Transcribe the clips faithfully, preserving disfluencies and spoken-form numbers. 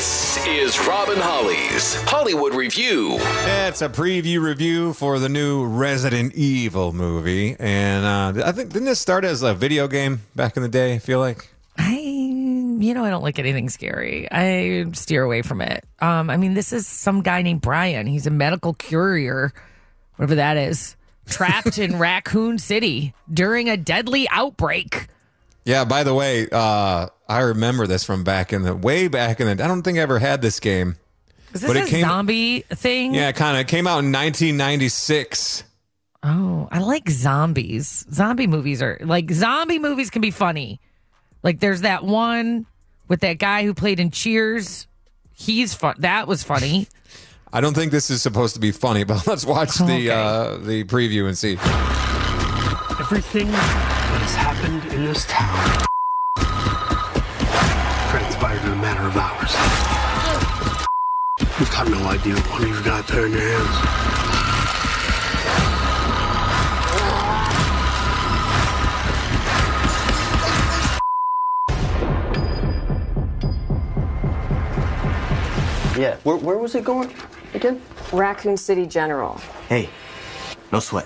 This is Robin Holly's Hollywood Review. It's a preview review for the new Resident Evil movie. And uh, I think, didn't this start as a video game back in the day, I feel like? I, you know, I don't like anything scary. I steer away from it. Um, I mean, this is some guy named Brian. He's a medical courier, whatever that is, trapped in Raccoon City during a deadly outbreak. Yeah, by the way, uh, I remember this from back in the, way back in the, I don't think I ever had this game. Is this but a it came, zombie thing? Yeah, kind of. Came out in nineteen ninety-six. Oh, I like zombies. Zombie movies are, like, zombie movies can be funny. Like, there's that one with that guy who played in Cheers. He's fun. That was funny. I don't think this is supposed to be funny, but let's watch the Okay. uh, the preview and see. Everything that has happened in this town transpired in a matter of hours. You've got no idea what you've got there in your hands. Yeah, where, where was it going again? Raccoon City General. Hey, no sweat.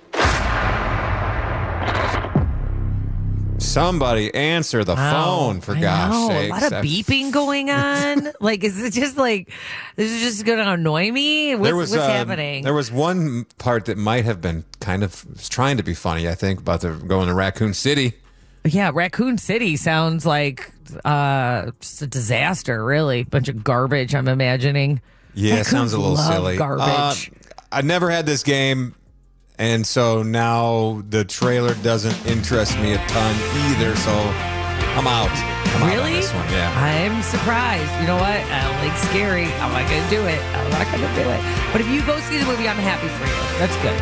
Somebody answer the phone, for I gosh know, sakes. a lot of That's- beeping going on. Like, is it just like, this is just going to annoy me? What's, There was what's uh, happening? There was one part that might have been kind of trying to be funny, I think, about the going to Raccoon City. Yeah, Raccoon City sounds like uh, just a disaster, really. Bunch of garbage, I'm imagining. Yeah, it Raccoons sounds a little love silly. Garbage. Uh, I never had this game, and so now the trailer doesn't interest me a ton either, so I'm out. I'm out on Really? this one, yeah. I'm surprised. You know what? I don't like scary. I'm not going to do it. I'm not going to do it. But if you go see the movie, I'm happy for you. That's good.